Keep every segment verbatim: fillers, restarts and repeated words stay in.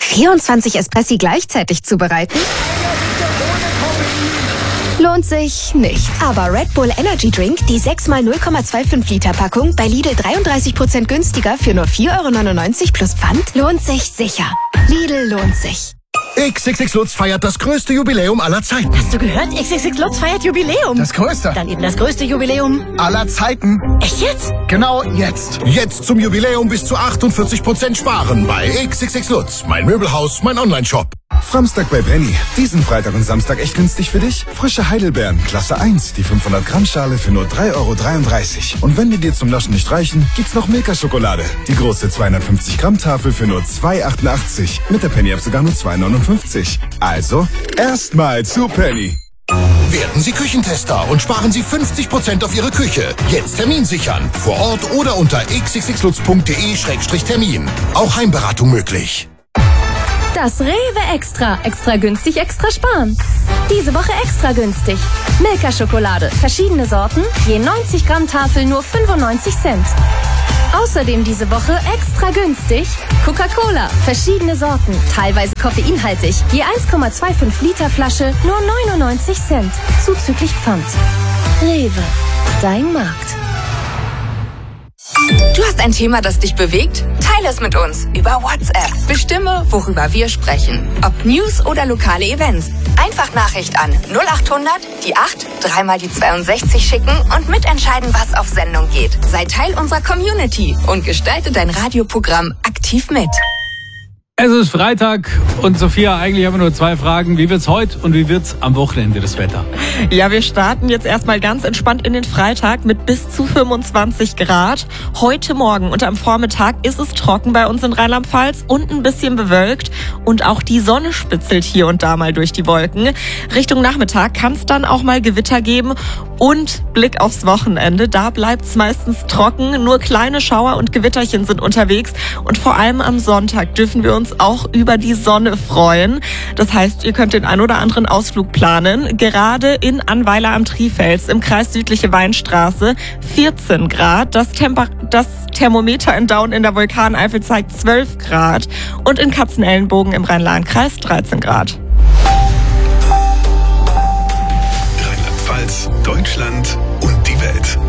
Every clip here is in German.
vierundzwanzig Espressi gleichzeitig zubereiten? Lohnt sich nicht. Aber Red Bull Energy Drink, die sechs mal null Komma fünfundzwanzig Liter Packung, bei Lidl dreiunddreißig Prozent günstiger für nur vier Euro neunundneunzig plus Pfand, lohnt sich sicher. Lidl lohnt sich. X X X Lutz feiert das größte Jubiläum aller Zeiten. Hast du gehört? X X X Lutz feiert Jubiläum. Das größte. Dann eben das größte Jubiläum aller Zeiten. Echt jetzt? Genau jetzt. Jetzt zum Jubiläum bis zu achtundvierzig Prozent sparen bei X X X Lutz. Mein Möbelhaus, mein Online-Shop. Samstag bei Penny. Diesen Freitag und Samstag echt günstig für dich? Frische Heidelbeeren, Klasse eins, die fünfhundert Gramm Schale für nur drei Euro dreiunddreißig. Und wenn die dir zum Naschen nicht reichen, gibt's noch Milka-Schokolade. Die große zweihundertfünfzig Gramm Tafel für nur zwei Euro achtundachtzig. Mit der Penny-App sogar nur zwei Euro neunundfünfzig. Also, erstmal zu Penny. Werden Sie Küchentester und sparen Sie fünfzig Prozent auf Ihre Küche. Jetzt Termin sichern. Vor Ort oder unter x x x lutz punkt de Schrägstrich Termin. Auch Heimberatung möglich. Das Rewe Extra. Extra günstig, extra sparen. Diese Woche extra günstig. Milka-Schokolade. Verschiedene Sorten. Je neunzig Gramm Tafel nur fünfundneunzig Cent. Außerdem diese Woche extra günstig. Coca-Cola. Verschiedene Sorten. Teilweise koffeinhaltig. Je eins Komma fünfundzwanzig Liter Flasche nur neunundneunzig Cent. Zuzüglich Pfand. Rewe. Dein Markt. Du hast ein Thema, das dich bewegt? Teile es mit uns über WhatsApp. Bestimme, worüber wir sprechen. Ob News oder lokale Events. Einfach Nachricht an null achthundert, die acht, dreimal die zweiundsechzig schicken und mitentscheiden, was auf Sendung geht. Sei Teil unserer Community und gestalte dein Radioprogramm aktiv mit. Es ist Freitag und Sophia, eigentlich haben wir nur zwei Fragen. Wie wird's heute und wie wird's am Wochenende, das Wetter? Ja, wir starten jetzt erstmal ganz entspannt in den Freitag mit bis zu fünfundzwanzig Grad. Heute Morgen und am Vormittag ist es trocken bei uns in Rheinland-Pfalz und ein bisschen bewölkt. Und auch die Sonne spitzelt hier und da mal durch die Wolken. Richtung Nachmittag kann es dann auch mal Gewitter geben. Und Blick aufs Wochenende, da bleibt's meistens trocken. Nur kleine Schauer und Gewitterchen sind unterwegs. Und vor allem am Sonntag dürfen wir uns auch über die Sonne freuen. Das heißt, ihr könnt den ein oder anderen Ausflug planen. Gerade in Annweiler am Trifels im Kreis Südliche Weinstraße vierzehn Grad. Das, Temper- das Thermometer in Daun in der Vulkaneifel zeigt zwölf Grad. Und in Katzenellenbogen im Rhein-Lahn-Kreis dreizehn Grad. Rheinland-Pfalz, Deutschland und die Welt.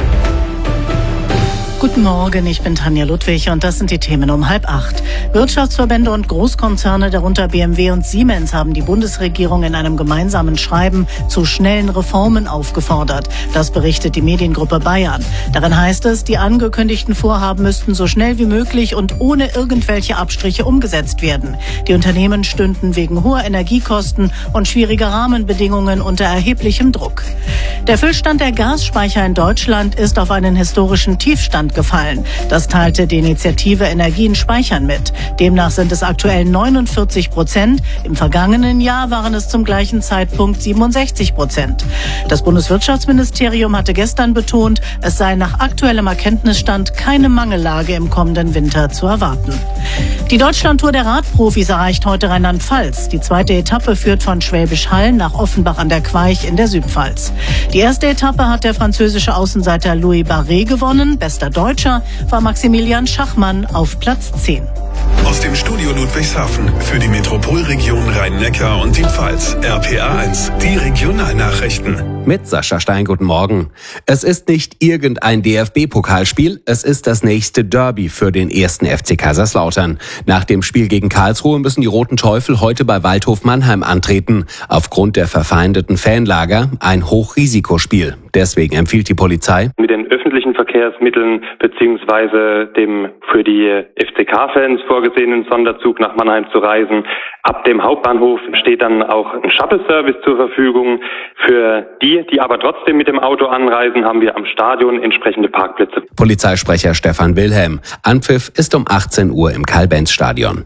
Guten Morgen, ich bin Tanja Ludwig und das sind die Themen um halb acht. Wirtschaftsverbände und Großkonzerne, darunter B M W und Siemens, haben die Bundesregierung in einem gemeinsamen Schreiben zu schnellen Reformen aufgefordert. Das berichtet die Mediengruppe Bayern. Darin heißt es, die angekündigten Vorhaben müssten so schnell wie möglich und ohne irgendwelche Abstriche umgesetzt werden. Die Unternehmen stünden wegen hoher Energiekosten und schwieriger Rahmenbedingungen unter erheblichem Druck. Der Füllstand der Gasspeicher in Deutschland ist auf einen historischen Tiefstand gefallen. Das teilte die Initiative Energien speichern mit. Demnach sind es aktuell neunundvierzig Prozent. Im vergangenen Jahr waren es zum gleichen Zeitpunkt siebenundsechzig Prozent. Das Bundeswirtschaftsministerium hatte gestern betont, es sei nach aktuellem Erkenntnisstand keine Mangellage im kommenden Winter zu erwarten. Die Deutschlandtour der Radprofis erreicht heute Rheinland-Pfalz. Die zweite Etappe führt von Schwäbisch Hall nach Offenbach an der Queich in der Südpfalz. Die erste Etappe hat der französische Außenseiter Louis Barré gewonnen. Bester Deutscher war Maximilian Schachmann auf Platz zehn. Aus dem Studio Ludwigshafen für die Metropolregion Rhein-Neckar und die Pfalz. R P A eins, die Regionalnachrichten. Mit Sascha Stein, guten Morgen. Es ist nicht irgendein D F B-Pokalspiel, es ist das nächste Derby für den ersten F C Kaiserslautern. Nach dem Spiel gegen Karlsruhe müssen die Roten Teufel heute bei Waldhof Mannheim antreten. Aufgrund der verfeindeten Fanlager ein Hochrisikospiel. Deswegen empfiehlt die Polizei, mit den öffentlichen Verkehrsmitteln beziehungsweise dem für die F C K-Fans vorgesehenen Sonderzug nach Mannheim zu reisen. Ab dem Hauptbahnhof steht dann auch ein Shuttle-Service zur Verfügung. Für die, die aber trotzdem mit dem Auto anreisen, haben wir am Stadion entsprechende Parkplätze. Polizeisprecher Stefan Wilhelm. Anpfiff ist um achtzehn Uhr im Karl-Benz-Stadion.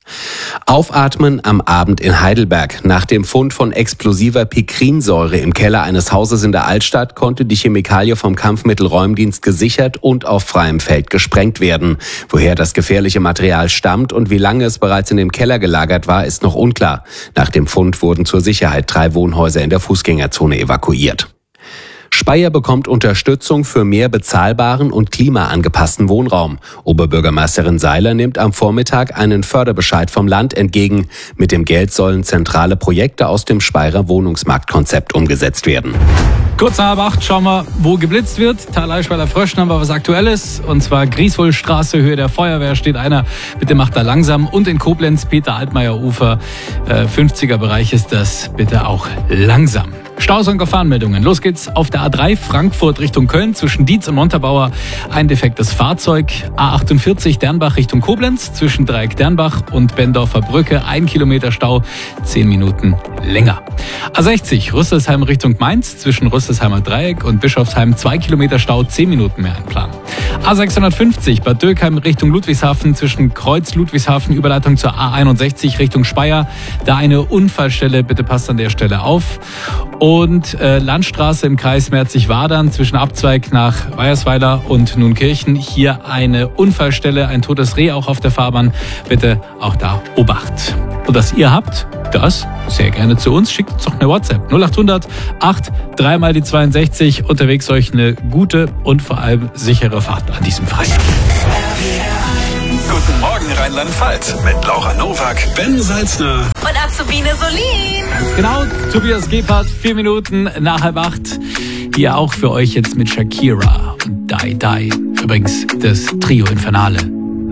Aufatmen am Abend in Heidelberg. Nach dem Fund von explosiver Pikrinsäure im Keller eines Hauses in der Altstadt konnte die Chemikalie vom Kampfmittelräumdienst gesichert und auf freiem Feld gesprengt werden. Woher das gefährliche Material stammt und wie lange es bereits in dem Keller gelagert war, ist noch unklar. Nach dem Fund wurden zur Sicherheit drei Wohnhäuser in der Fußgängerzone evakuiert. Sport Speyer bekommt Unterstützung für mehr bezahlbaren und klimaangepassten Wohnraum. Oberbürgermeisterin Seiler nimmt am Vormittag einen Förderbescheid vom Land entgegen. Mit dem Geld sollen zentrale Projekte aus dem Speyerer Wohnungsmarktkonzept umgesetzt werden. Kurz nach halb acht schauen wir, wo geblitzt wird. Tal Eichweiler Fröschen haben wir was Aktuelles. Und zwar Grieswohlstraße, Höhe der Feuerwehr, steht einer. Bitte macht da langsam. Und in Koblenz, Peter-Altmaier-Ufer, äh, fünfziger Bereich ist das. Bitte auch langsam. Staus und Gefahrenmeldungen. Los geht's auf der A drei Frankfurt Richtung Köln zwischen Dietz und Montabaur. Ein defektes Fahrzeug. A achtundvierzig Dernbach Richtung Koblenz zwischen Dreieck Dernbach und Bendorfer Brücke. Ein Kilometer Stau, zehn Minuten länger. A sechzig Rüsselsheim Richtung Mainz zwischen Rüsselsheimer Dreieck und Bischofsheim. Zwei Kilometer Stau, zehn Minuten mehr einplanen. A sechshundertfünfzig Bad Dürkheim Richtung Ludwigshafen zwischen Kreuz Ludwigshafen Überleitung zur A einundsechzig Richtung Speyer. Da eine Unfallstelle, bitte passt an der Stelle auf. Und äh, Landstraße im Kreis Merzig-Wadern zwischen Abzweig nach Weiersweiler und Nunkirchen. Hier eine Unfallstelle, ein totes Reh auch auf der Fahrbahn. Bitte auch da Obacht. Und was ihr habt, das sehr gerne zu uns. Schickt uns doch eine WhatsApp. null achthundert acht drei mal die zweiundsechzig. Unterwegs euch eine gute und vor allem sichere Fahrt an diesem Freitag. Guten Morgen Rheinland-Pfalz mit Laura Nowak, Ben Salzner Und Azubine Solin. Genau, Tobias Gebhardt, vier Minuten nach halb acht. Hier auch für euch jetzt mit Shakira und Die Die. Übrigens das Trio Infernale.